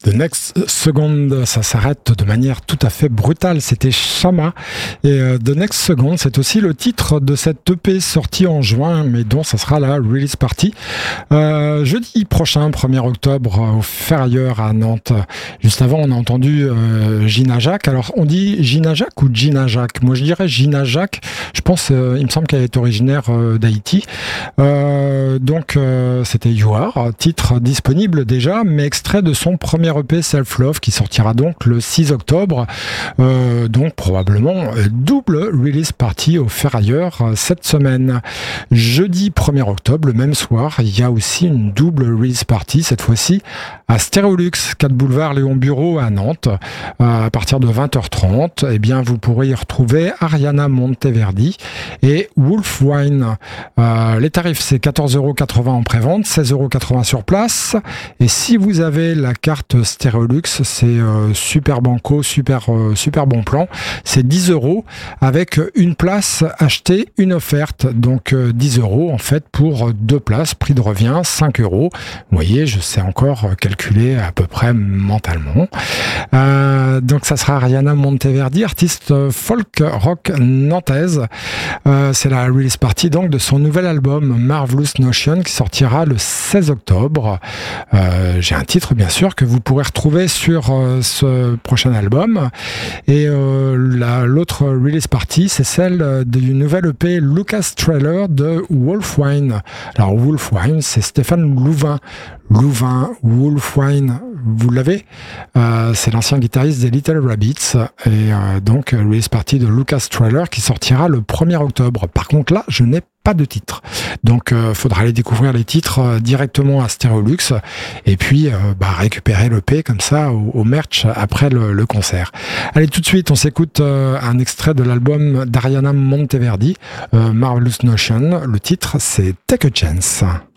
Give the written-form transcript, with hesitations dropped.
The Next Second, ça s'arrête de manière tout à fait brutale. C'était Shama. Et The Next Second, c'est aussi le titre de cette EP sortie en juin, mais dont ça sera la release party. Jeudi prochain, 1er octobre, au Ferrailleur à Nantes. Juste avant, on a entendu Gina Jacques. Alors, on dit Gina Jacques ou Gina Jacques? Moi, je dirais Gina Jacques. Je pense, il me semble qu'elle est originaire d'Haïti. Donc, c'était You Are, titre disponible déjà, mais extrait de son premier EP Self Love qui sortira donc le 6 octobre. Donc probablement double release party au Ferrailleur cette semaine. Jeudi 1er octobre, le même soir, il y a aussi une double release party, cette fois-ci à Stéréolux, 4 boulevard Léon Bureau à Nantes. À partir de 20h30, eh bien, vous pourrez y retrouver Ariana Monteverdi et Wolf Wine. Les tarifs, c'est 14,80€ en prévente, 16,80€ sur place. Et si vous avez la carte Stéréolux, c'est super banco, super bon plan. C'est 10€ avec une place achetée, une offerte. Donc 10€ en fait pour 2 places, prix de revient 5€. Vous voyez, je sais encore calculer à peu près mentalement. Donc ça sera Ariana Monteverdi, artiste folk rock nantaise. C'est la release party donc de son nouvel album Marvelous Notion qui sortira le 16 octobre. J'ai un titre bien sûr que vous pourrez retrouver sur ce prochain album. Et l'autre release party, c'est celle du nouvel EP Lucas Trailer de Wolfwine. Alors Wolfwine, c'est Stéphane Louvain. Wolfwine, vous l'avez? C'est l'ancien guitariste des Little Rabbits. Et donc release party de Lucas Trailer qui sortira le 1er octobre. Par contre là, je n'ai pas de titre. Donc faudra aller découvrir les titres directement à Stéréolux et puis récupérer l'EP comme ça au merch après le concert. Allez, tout de suite, on s'écoute un extrait de l'album d'Ariana Monteverdi, Marvelous Notion. Le titre, c'est Take a Chance.